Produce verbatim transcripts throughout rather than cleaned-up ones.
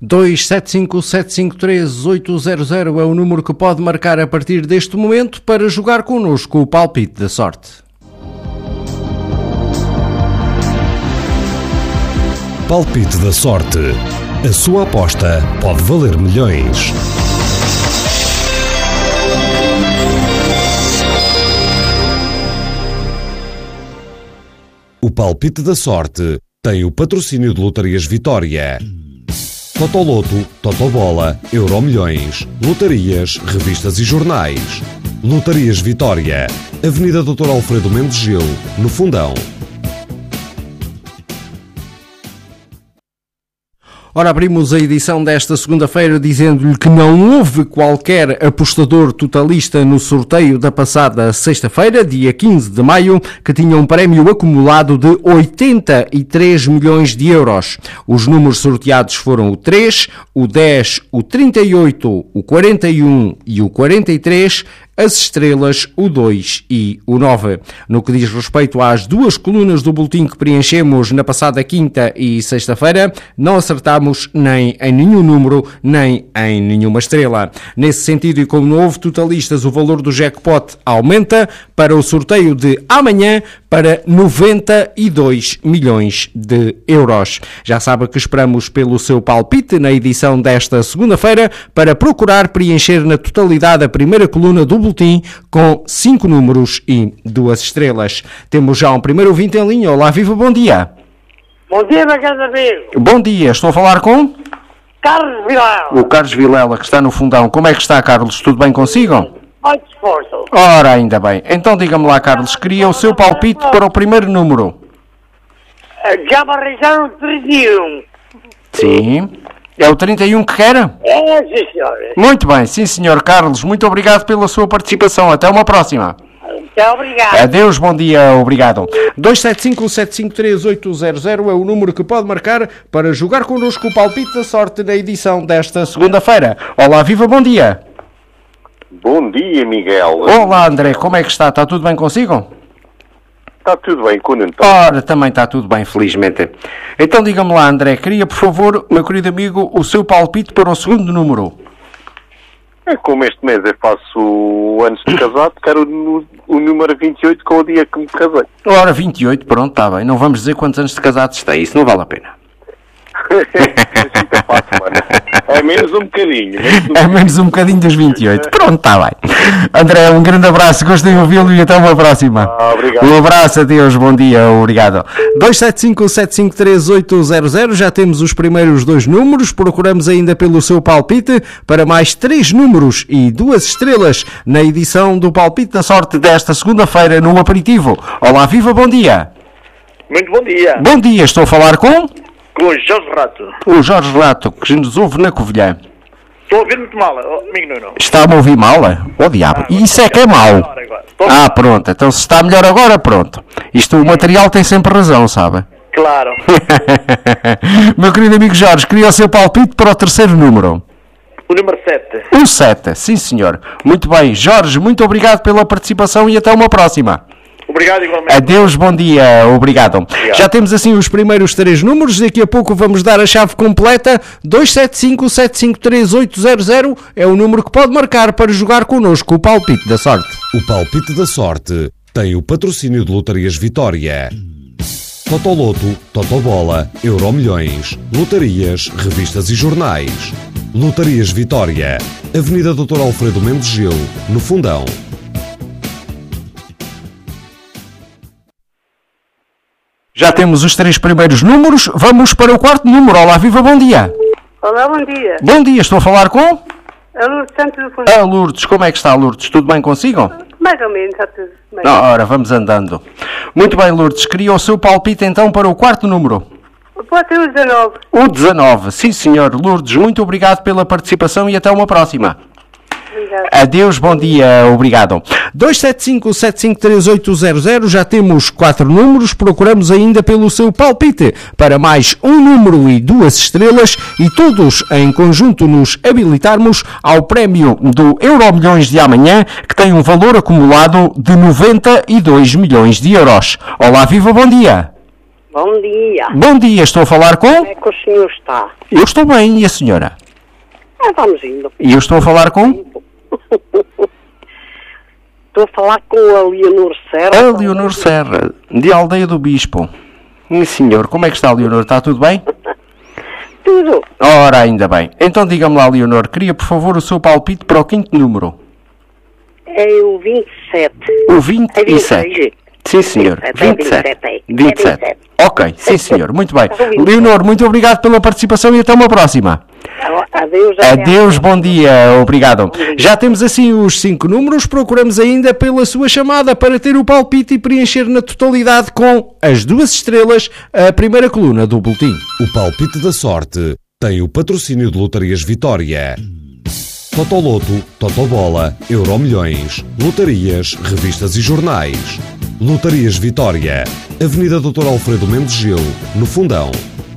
dois sete cinco sete cinco três oito zero zero é o número que pode marcar a partir deste momento para jogar connosco o palpite da sorte. Palpite da sorte. A sua aposta pode valer milhões. O Palpite da Sorte tem o patrocínio de Lotarias Vitória. Totoloto, Totobola, Euromilhões, lotarias, revistas e jornais. Lotarias Vitória, Avenida doutor Alfredo Mendes Gil, no Fundão. Ora, abrimos a edição desta segunda-feira dizendo-lhe que não houve qualquer apostador totalista no sorteio da passada sexta-feira, dia quinze de maio, que tinha um prémio acumulado de oitenta e três milhões de euros. Os números sorteados foram o três, o dez, o trinta e oito, o quarenta e um e o quarenta e três, as estrelas, o dois e o nove. No que diz respeito às duas colunas do boletim que preenchemos na passada quinta e sexta-feira, não acertámos nem em nenhum número, nem em nenhuma estrela. Nesse sentido, e como não houve totalistas, o valor do jackpot aumenta para o sorteio de amanhã para noventa e dois milhões de euros. Já sabe que esperamos pelo seu palpite na edição desta segunda-feira para procurar preencher na totalidade a primeira coluna do boletim com cinco números e duas estrelas. Temos já um primeiro ouvinte em linha. Olá, viva, bom dia. Bom dia, meu grande amigo. Bom dia, estou a falar com? Carlos Vilela. O Carlos Vilela, que está no Fundão. Como é que está, Carlos? Tudo bem consigo? Muito esforço. Ora, ainda bem. Então diga-me lá, Carlos, queria o seu palpite para o primeiro número. Já me arranjaram trinta e um. Sim. É o trinta e um que quer? É, sim, senhor. Muito bem, sim, senhor Carlos. Muito obrigado pela sua participação. Até uma próxima. Muito obrigado. Adeus, bom dia, obrigado. dois sete cinco sete cinco três oito zero zero é o número que pode marcar para jogar connosco o palpite da sorte na edição desta segunda-feira. Olá, viva, bom dia. Bom dia, Miguel. Olá, André, como é que está? Está tudo bem consigo? Está tudo bem com o Nuno? Ora, também está tudo bem, felizmente. Então diga-me lá, André, queria, por favor, meu querido amigo, o seu palpite para o segundo número. É como este mês eu faço anos de casado, quero o, o número vinte e oito com o dia que me casei. Ora, vinte e oito, pronto, está bem. Não vamos dizer quantos anos de casados tem, isso não vale a pena. Fica fácil, mano. É menos um bocadinho. Menos um é menos um bocadinho dos vinte e oito. Pronto, está bem. André, um grande abraço, gostei de ouvi-lo e até uma próxima. Ah, obrigado. Um abraço, adeus, bom dia, obrigado. dois sete cinco sete cinco três oito zero zero, já temos os primeiros dois números, procuramos ainda pelo seu palpite para mais três números e duas estrelas na edição do Palpite da Sorte desta segunda-feira no Aperitivo. Olá, viva, bom dia. Muito bom dia. Bom dia, estou a falar com... Com o Jorge Rato. O Jorge Rato, que nos ouve na Covilhã. Estou a ouvir muito mal, oh, amigo Nuno. Está-me a ouvir mal? Oh, diabo. Ah, isso é que é mau. Ah, pronto. Então se está melhor agora, pronto. Isto, o material tem sempre razão, sabe? Claro. Meu querido amigo Jorge, queria o seu palpite para o terceiro número. O número sete. O sete, sim senhor. Muito bem. Jorge, muito obrigado pela participação e até uma próxima. Obrigado, igualmente. Adeus, bom dia, obrigado. Obrigado. Já temos assim os primeiros três números, daqui a pouco vamos dar a chave completa. Dois sete cinco sete cinco três oito zero zero é o número que pode marcar para jogar connosco o Palpite da Sorte. O Palpite da Sorte tem o patrocínio de Lotarias Vitória. Totoloto, Totobola, Euromilhões, lotarias, revistas e jornais. Lotarias Vitória, Avenida doutor Alfredo Mendes Gil, no Fundão. Já temos os três primeiros números, vamos para o quarto número. Olá, viva, bom dia. Olá, bom dia. Bom dia, estou a falar com? A Lourdes Santos do Fundão. Ah, Lourdes, como é que está, Lourdes? Tudo bem consigo? Mais ou menos, está tudo bem. Não, ora, vamos andando. Muito bem, Lourdes, queria o seu palpite então para o quarto número. Pode ser o dezanove. O dezanove, sim senhor. Lourdes, muito obrigado pela participação e até uma próxima. Obrigado. Adeus, bom dia, obrigado. dois sete cinco sete cinco três oito zero zero, já temos quatro números, procuramos ainda pelo seu palpite para mais um número e duas estrelas e todos em conjunto nos habilitarmos ao prémio do Euromilhões de amanhã, que tem um valor acumulado de noventa e dois milhões de euros. Olá, viva, bom dia. Bom dia. Bom dia, estou a falar com... Como é que o senhor está? Eu estou bem, e a senhora? Ah, vamos indo. E eu estou a falar com... Estou a falar com a Leonor Serra. A Leonor Serra, de Aldeia do Bispo. Sim, senhor, como é que está, Leonor? Está tudo bem? Tudo. Ora, ainda bem. Então diga-me lá, Leonor, queria por favor o seu palpite para o quinto número. É o vinte e sete. O vinte e sete. É vinte e seis. Sim, senhor. vinte e sete. vinte e sete. vinte e sete. Ok, sim, senhor. Muito bem. Leonor, muito obrigado pela participação e até uma próxima. Adeus. Adeus, bom dia. Obrigado. Já temos assim os cinco números. Procuramos ainda pela sua chamada para ter o palpite e preencher na totalidade com as duas estrelas a primeira coluna do boletim. O palpite da sorte tem o patrocínio de Lotarias Vitória. Totoloto, Totobola, Euromilhões, lotarias, revistas e jornais. Lotarias Vitória, Avenida doutor Alfredo Mendes Gil, no Fundão.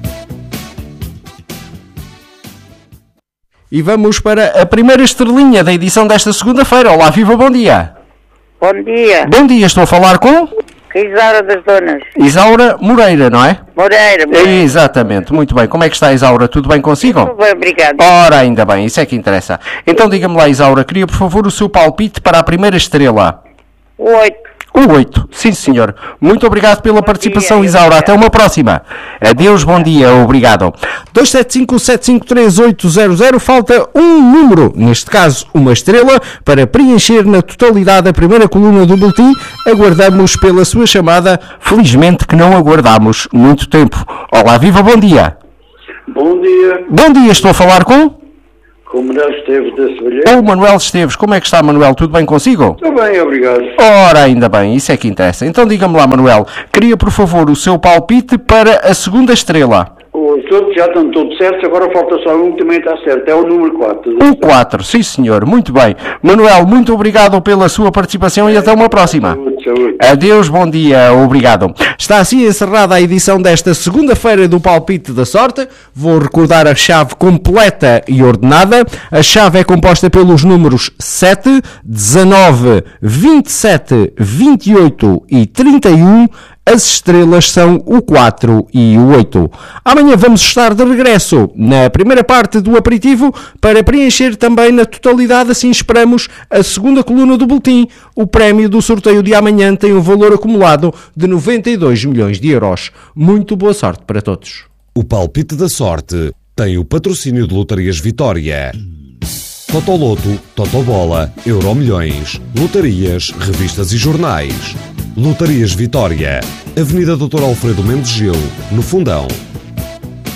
E vamos para a primeira estrelinha da edição desta segunda-feira. Olá, viva, bom dia. Bom dia. Bom dia, estou a falar com... Isaura das Donas. Isaura Moreira, não é? Moreira, Moreira. Exatamente, muito bem. Como é que está, Isaura? Tudo bem consigo? Tudo bem, obrigado. Ora, ainda bem, isso é que interessa. Então diga-me lá, Isaura, queria por favor o seu palpite para a primeira estrela. O oito. O oito, sim senhor. Muito obrigado pela bom participação, dia, Isaura. obrigado. Até uma próxima. Adeus, bom dia, obrigado. dois sete cinco, sete cinco três, oito zero zero, falta um número, neste caso uma estrela, para preencher na totalidade a primeira coluna do boletim. Aguardamos pela sua chamada, felizmente que não aguardamos muito tempo. Olá, viva, bom dia. Bom dia, Bom dia, estou a falar com com o Manuel Esteves da Sevilha. o Manuel Esteves. Como é que está, Manuel? Tudo bem consigo? Estou bem, obrigado. Ora, ainda bem, isso é que interessa. Então diga-me lá, Manuel, queria por favor o seu palpite para a segunda estrela. Os outros já estão todos certos, agora falta só um que também está certo, é o número quatro. O quatro, sim senhor, muito bem. Manuel, muito obrigado pela sua participação e até uma próxima. Saúde, saúde. Adeus, bom dia, obrigado. Está assim encerrada a edição desta segunda-feira do Palpite da Sorte. Vou recordar a chave completa e ordenada. A chave é composta pelos números sete, dezanove, vinte e sete, vinte e oito e trinta e um. As estrelas são o quatro e o oito. Amanhã vamos estar de regresso na primeira parte do aperitivo para preencher também na totalidade, assim esperamos, a segunda coluna do boletim. O prémio do sorteio de amanhã tem um valor acumulado de noventa e dois milhões de euros. Muito boa sorte para todos. O palpite da sorte tem o patrocínio de Lotarias Vitória. Totoloto, Totobola, Euromilhões, lotarias, revistas e jornais. Lotarias Vitória, Avenida doutor Alfredo Mendes Gil, no Fundão.